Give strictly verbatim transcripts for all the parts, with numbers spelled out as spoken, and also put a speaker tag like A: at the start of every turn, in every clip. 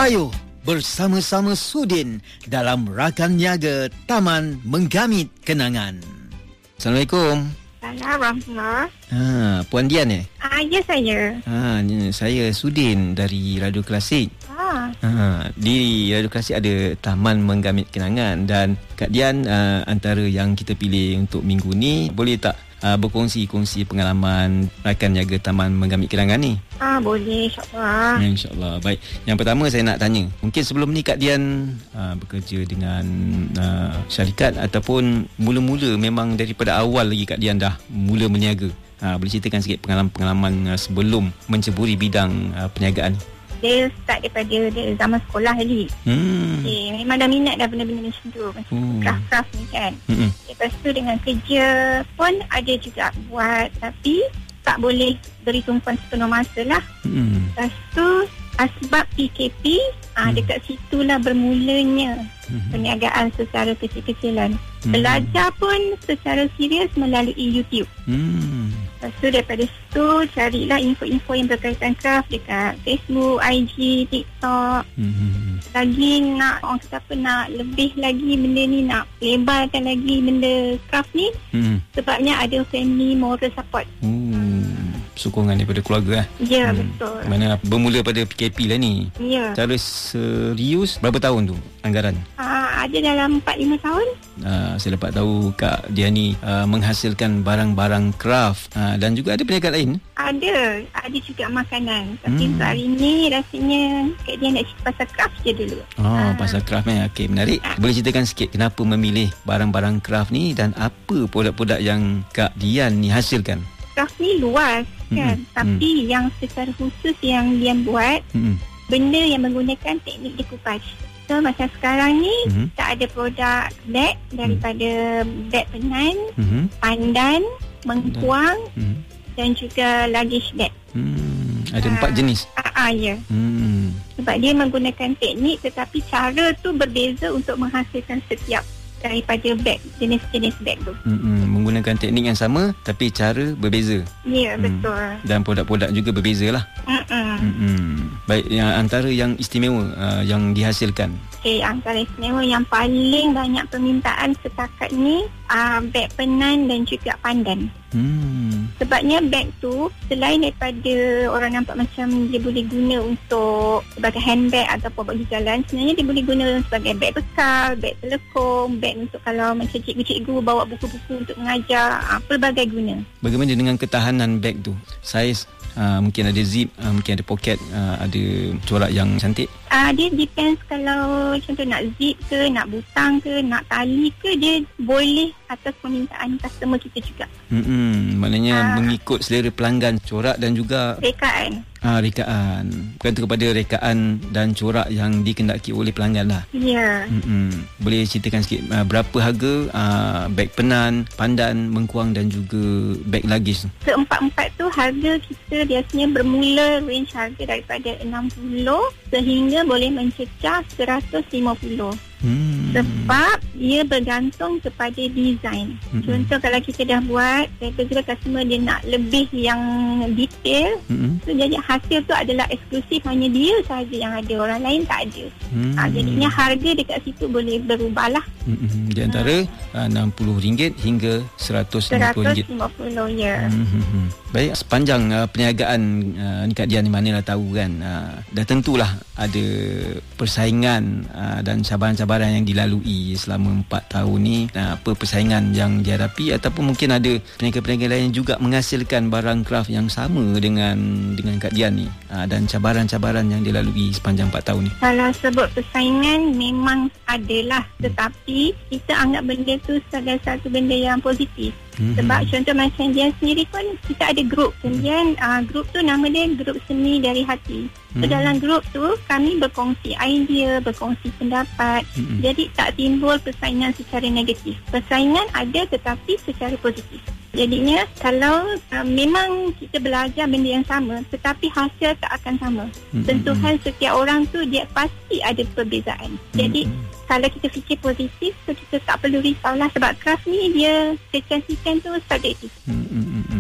A: Ayo bersama-sama Sudin dalam Rakan Niaga Taman Menggamit Kenangan. Assalamualaikum.
B: Assalamualaikum.
A: Ha, Puan Dian eh?
B: Ah, ya saya.
A: Ha, ni, saya Sudin dari Radio Klasik.
B: Ah.
A: Ha, di Radio Klasik ada Taman Menggamit Kenangan dan Kak Dian uh, antara yang kita pilih untuk minggu ni, boleh tak uh, berkongsi-kongsi pengalaman rakan jaga Taman Menggamit Kenangan ni?
B: Ah, boleh, insyaAllah.
A: Ya, InsyaAllah. Baik. Yang pertama saya nak tanya, mungkin sebelum ni Kak Dian uh, bekerja dengan uh, syarikat ataupun mula-mula memang daripada awal lagi Kak Dian dah mula berniaga? Uh, boleh ceritakan sikit pengalaman-pengalaman uh, sebelum menceburi bidang uh, perniagaan?
B: Dia start daripada dia zaman sekolah lagi.
A: Hmm.
B: Okay, memang dah minat dah benda-benda macam tu. Macam
A: Hmm.
B: craft-craft ni kan.
A: Hmm.
B: Lepas tu dengan kerja pun ada juga buat. Tapi tak boleh beri tumpuan sepenuh masa lah.
A: Hmm.
B: Lepas tu sebab P K P, ah,
A: Hmm.
B: dekat situlah bermulanya
A: Hmm.
B: perniagaan secara kecil-kecilan.
A: Hmm.
B: Belajar pun secara serius melalui YouTube.
A: Hmm.
B: Lepas tu daripada situ carilah info-info yang berkaitan craft dekat Facebook, I G, TikTok.
A: Hmm.
B: Lagi nak, orang kata apa, nak lebih lagi benda ni, nak lebarkan lagi benda craft ni.
A: Hmm.
B: Sebabnya ada family moral support.
A: Hmm. Sokongan daripada keluarga eh?
B: Ya,
A: Hmm.
B: betul.
A: Mana bermula pada P K P lah ni.
B: Ya.
A: Cara serius berapa tahun tu anggaran?
B: Ah, ada dalam empat lima tahun.
A: Uh, saya dapat tahu Kak Dian ni uh, menghasilkan barang-barang craft uh, dan juga ada perniagaan lain.
B: Ada. Ada juga makanan. Tapi
A: Hmm.
B: untuk hari ni rasanya Kak dia nak cerita pasal craft je dulu.
A: Oh,
B: Ah.
A: pasal craft ni. Okey, menarik. Boleh ceritakan sikit kenapa memilih barang-barang craft ni dan apa produk-produk yang Kak Dian ni hasilkan?
B: Craft ni luas kan.
A: Mm-mm.
B: Tapi yang secara khusus yang dia buat,
A: Hmm.
B: benda yang menggunakan teknik decoupage. So macam sekarang ni,
A: Mhm.
B: kita ada produk beg daripada beg penan,
A: Hmm.
B: pandan, mengkuang
A: Hmm.
B: dan juga luggage bag.
A: Hmm. Ada
B: Ah.
A: empat jenis.
B: Ah, ah ya.
A: Hmm.
B: Sebab dia menggunakan teknik tetapi cara tu berbeza untuk menghasilkan setiap daripada beg, jenis-jenis beg tu.
A: Hmm. Menggunakan teknik yang sama tapi cara berbeza.
B: Ya,
A: Hmm.
B: betul.
A: Dan produk-produk juga berbeza lah.
B: Mm-mm.
A: Hmm. Baik, yang antara yang istimewa uh, yang dihasilkan.
B: Okay, antara istimewa yang paling banyak permintaan setakat ni uh, beg penan dan juga pandan.
A: Hmm.
B: Sebabnya beg tu selain daripada orang nampak macam dia boleh guna untuk sebagai handbag ataupun pergi jalan, sebenarnya dia boleh guna sebagai beg bekal, beg telekong, beg untuk kalau macam cikgu-cikgu bawa buku-buku untuk mengajar, uh, pelbagai guna.
A: Bagaimana dengan ketahanan beg tu? Saiz uh, mungkin ada zip, uh, mungkin ada poket, uh, ada corak yang cantik.
B: Uh, dia depends kalau contoh nak zip ke, nak butang ke, nak tali ke, dia boleh atas permintaan customer kita juga.
A: Hmm. Maknanya
B: Ah.
A: mengikut selera pelanggan, corak dan juga
B: Rekaan.
A: uh, rekaan. Bergantung kepada rekaan dan corak yang dikendaki oleh pelanggan lah.
B: Ya.
A: Hmm. Boleh ceritakan sikit uh, berapa harga uh, beg penan, pandan, mengkuang dan juga beg luggage tu?
B: Keempat-empat tu harga kita biasanya bermula range harga daripada enam puluh sehingga boleh mencecah seratus lima puluh.
A: Hmm.
B: Sebab dia bergantung kepada design.
A: Mm-mm.
B: Contoh kalau kita dah buat, saya customer dia nak lebih yang detail,
A: Hmm.
B: so jadi hasil tu adalah eksklusif, hanya dia sahaja yang ada, orang lain tak ada.
A: Hmm.
B: Ha, jadinya harga dekat situ boleh berubah lah.
A: Hmm. Di antara uh, enam puluh ringgit hingga seratus lima puluh
B: seratus
A: ringgit.
B: lima puluh ya.
A: Hmm. Baik, sepanjang uh, perniagaan uh, ni Kak Dian ni manalah tahu kan, uh, dah tentulah ada persaingan uh, dan cabaran-cabaran yang dilalui selama empat tahun ni. Uh, apa persaingan yang dihadapi ataupun mungkin ada peniaga-peniaga lain juga menghasilkan barang craft yang sama dengan dengan Kak Dian ni, uh, dan cabaran-cabaran yang dilalui sepanjang empat tahun ni.
B: Kalau sebut persaingan memang adalah, tetapi kita anggap benda tu sebagai satu benda yang positif.
A: Hmm.
B: Sebab contoh macam dia sendiri pun kita ada grup. Kemudian uh, grup tu nama dia Grup Seni Dari Hati. So
A: Hmm.
B: dalam grup tu kami berkongsi idea, berkongsi pendapat.
A: Hmm.
B: Jadi tak timbul persaingan secara negatif. Persaingan ada tetapi secara positif. Jadinya kalau uh, memang kita belajar benda yang sama tetapi hasil tak akan sama.
A: Hmm.
B: Sentuhan setiap orang tu dia pasti ada perbezaan. Jadi kalau kita fikir positif, so kita tak perlu risaulah sebab craft ni dia kecantikan tu subjektif.
A: Hmm. Hmm. Hmm.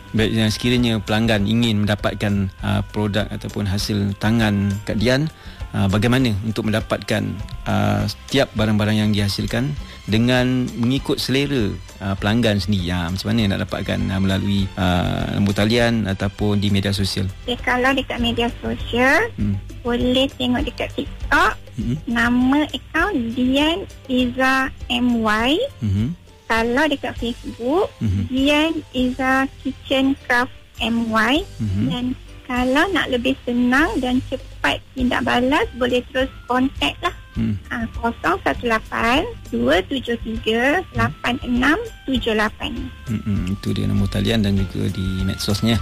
A: Baik, yang sekiranya pelanggan ingin mendapatkan uh, produk ataupun hasil tangan Kak Dian, uh, bagaimana untuk mendapatkan uh, setiap barang-barang yang dihasilkan dengan mengikut selera uh, pelanggan sendiri. Uh, macam mana nak dapatkan uh, melalui uh, nombor talian ataupun di media sosial?
B: Okay, kalau dekat media sosial, hmm. boleh tengok dekat TikTok, hmm. nama akaun Dian Iza M Y. Hmm. Kalau dekat Facebook, mm-hmm. Dian Iza Kitchen Craft M Y. Mm-hmm. Dan kalau nak lebih senang dan cepat tindak balas, boleh terus kontak lah. Mm. Ha, kosong satu lapan dua tujuh tiga lapan enam tujuh lapan.
A: Mm-hmm. Itu dia nombor talian dan juga di medsosnya.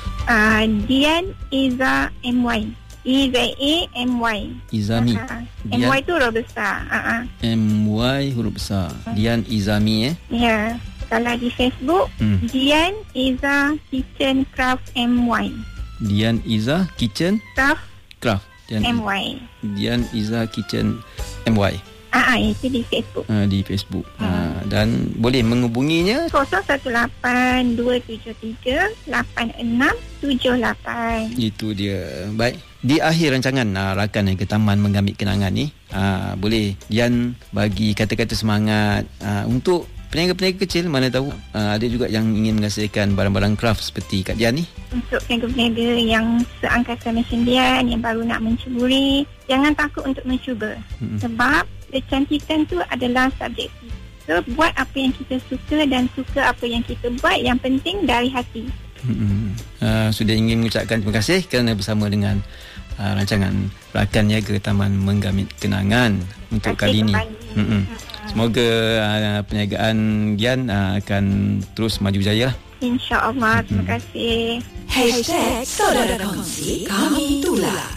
B: Uh, Dian Iza M Y. I Z A M Y.
A: Izami.
B: Uh, M Y tu huruf besar. Uh-huh.
A: M Y huruf besar. Dian Izami eh?
B: Ya. Yeah. Kalau di Facebook, hmm. Dian Iza Kitchen Craft M Y.
A: Dian Iza Kitchen
B: Craft
A: Craft Dian
B: M Y.
A: Dian Iza Kitchen M Y.
B: Ah, uh-huh, itu di Facebook.
A: Uh, di Facebook. Hmm. Uh, dan boleh menghubunginya
B: kosong satu lapan dua tujuh tiga lapan enam tujuh lapan.
A: Itu dia. Baik. Di akhir rancangan uh, Rakan Niaga Taman Mengambil Kenangan ni, uh, boleh Dian bagi kata-kata semangat uh, untuk peniaga-peniaga kecil, mana tahu uh, ada juga yang ingin menghasilkan barang-barang craft seperti Kak Dian ni.
B: Untuk peniaga-peniaga yang seangkatan macam Dian, yang baru nak mencuburi, jangan takut untuk mencuba. Hmm. Sebab kecantikan tu adalah subjektif. So, buat apa yang kita suka dan suka apa yang kita buat, yang penting dari hati. Hmm.
A: Uh, sudah ingin mengucapkan terima kasih kerana bersama dengan uh, rancangan Rakan Niaga Taman Menggamit Kenangan untuk kali ini. Hmm. Semoga uh, perniagaan Dian uh, akan terus maju jaya.
B: InsyaAllah. Terima hmm. kasih.
C: Hashtag Saudara Kongsi, kami tular.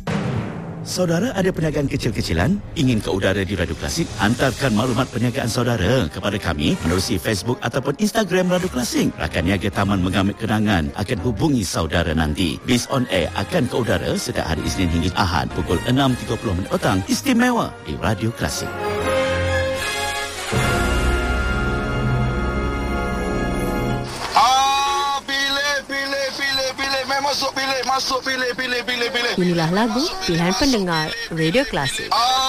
D: Saudara ada perniagaan kecil-kecilan? Ingin ke udara di Radio Klasik? Hantarkan maklumat perniagaan saudara kepada kami menerusi Facebook ataupun Instagram Radio Klasik. Rakan Niaga Taman Mengambil Kenangan akan hubungi saudara nanti. Bis on air akan ke udara setiap hari Isnin hingga Ahad pukul enam tiga puluh minit petang. Istimewa di Radio Klasik.
E: Masuk pilih, masuk pilih, pilih, pilih, pilih.
C: Inilah lagu pilihan pendengar Radio Klasik.
E: Ah.